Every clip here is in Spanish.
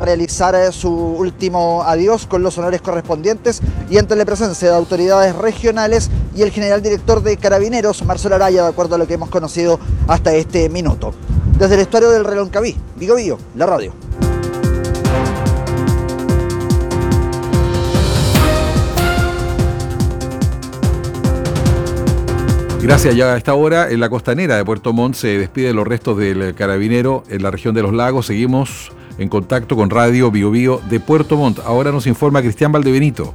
realizar su último adiós con los honores correspondientes y ante la presencia de autoridades regionales y el general director de Carabineros, Marcelo Araya, de acuerdo a lo que hemos conocido hasta este minuto. Desde el estuario del Reloncaví, Biobío, la radio. Gracias. Ya a esta hora, en la costanera de Puerto Montt se despide los restos del carabinero en la región de Los Lagos. Seguimos en contacto con Radio Biobío de Puerto Montt. Ahora nos informa Cristian Valdebenito.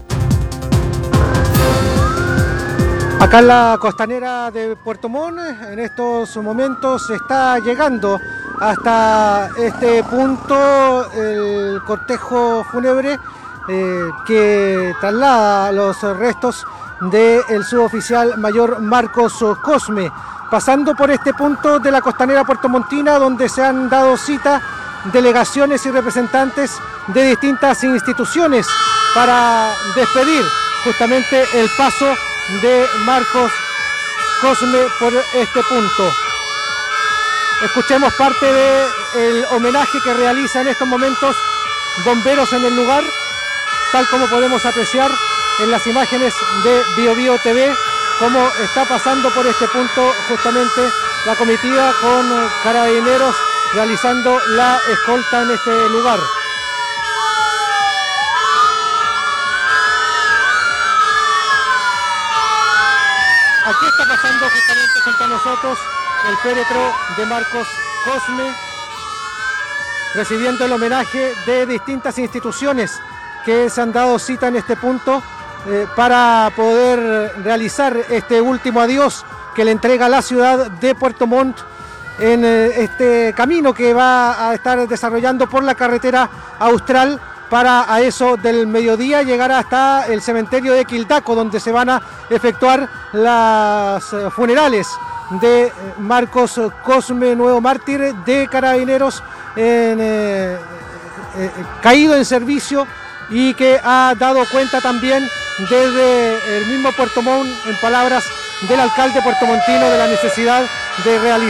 Acá en la costanera de Puerto Montt, en estos momentos se está llegando hasta este punto el cortejo fúnebre que traslada los restos del suboficial mayor Marcos Cosme, pasando por este punto de la costanera puertomontina, donde se han dado cita delegaciones y representantes de distintas instituciones para despedir justamente el paso de Marcos Cosme por este punto. Escuchemos parte del homenaje que realiza en estos momentos bomberos en el lugar, tal como podemos apreciar en las imágenes de Biobío TV, cómo está pasando por este punto justamente la comitiva con carabineros realizando la escolta en este lugar. Aquí está pasando justamente junto a nosotros el féretro de Marcos Cosme, recibiendo el homenaje de distintas instituciones que se han dado cita en este punto para poder realizar este último adiós que le entrega la ciudad de Puerto Montt en este camino que va a estar desarrollando por la carretera austral para a eso del mediodía llegar hasta el cementerio de Quildaco, donde se van a efectuar las funerales de Marcos Cosme, nuevo mártir de Carabineros, caído en servicio y que ha dado cuenta también desde el mismo Puerto Montt, en palabras del alcalde puertomontino, de la necesidad de realizar